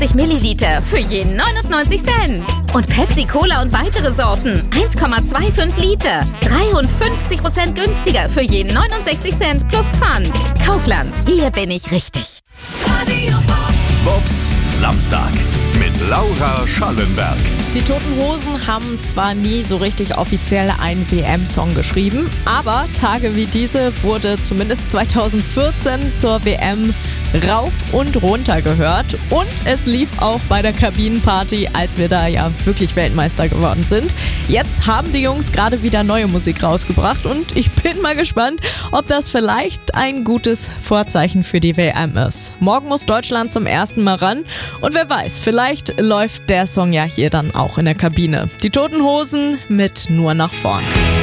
180 Milliliter für je 99 Cent. Und Pepsi Cola und weitere Sorten 1,25 Liter. 53% günstiger für je 69 Cent plus Pfand. Kaufland, hier bin ich richtig. Bobs Samstag mit Laura Schallenberg. Die Toten Hosen haben zwar nie so richtig offiziell einen WM-Song geschrieben, aber Tage wie diese wurde zumindest 2014 zur WM rauf und runter gehört. Und es lief auch bei der Kabinenparty, als wir da ja wirklich Weltmeister geworden sind. Jetzt haben die Jungs gerade wieder neue Musik rausgebracht und ich bin mal gespannt, ob das vielleicht ein gutes Vorzeichen für die WM ist. Morgen muss Deutschland zum ersten Mal ran und wer weiß, vielleicht läuft der Song ja hier dann auch in der Kabine. Die Toten Hosen mit Nur nach vorn.